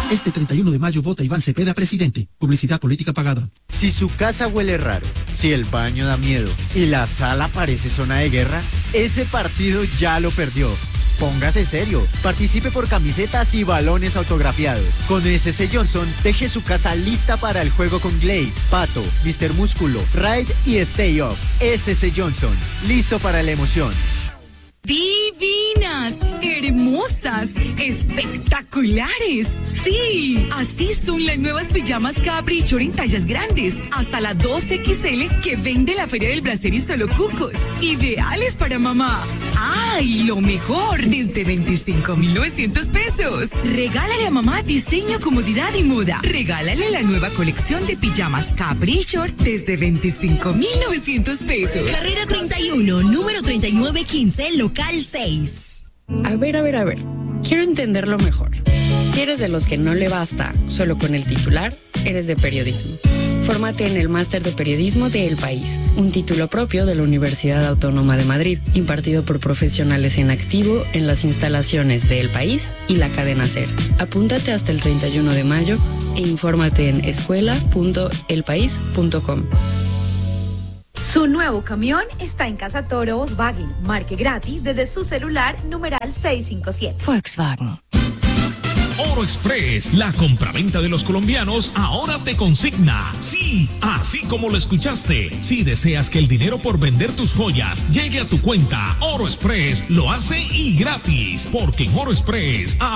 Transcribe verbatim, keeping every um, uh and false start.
Este treinta y uno de mayo vota Iván Cepeda presidente. Publicidad política pagada. Si su casa huele raro, si el baño da miedo y la sala parece zona de guerra, ese partido ya lo perdió. Póngase serio, participe por camisetas y balones autografiados. Con S C Johnson, deje su casa lista para el juego con Glade, Pato, mister Músculo, Ride y Stay Off. S C Johnson, listo para la emoción. Divinas, hermosas, espectaculares. Sí, así son las nuevas pijamas Caprichor en tallas grandes, hasta la dos equis ele que vende la Feria del Placer y Solo Cucos. Ideales para mamá. ¡Ay, lo mejor! Desde veinticinco mil novecientos pesos. Regálale a mamá diseño, comodidad y moda. Regálale la nueva colección de pijamas Caprichor desde veinticinco mil novecientos pesos. Carrera treinta y uno, número treinta y nueve quince, local seis. A ver, a ver, a ver. Quiero entenderlo mejor. Si eres de los que no le basta solo con el titular, eres de periodismo. Fórmate en el Máster de Periodismo de El País, un título propio de la Universidad Autónoma de Madrid, impartido por profesionales en activo en las instalaciones de El País y la cadena SER. Apúntate hasta el treinta y uno de mayo e infórmate en escuela punto el país punto com. Su nuevo camión está en Casa Toro Volkswagen. Marque gratis desde su celular numeral seiscientos cincuenta y siete. Volkswagen. Oro Express, la compraventa de los colombianos, ahora te consigna. Sí, así como lo escuchaste. Si deseas que el dinero por vender tus joyas llegue a tu cuenta, Oro Express lo hace y gratis. Porque en Oro Express,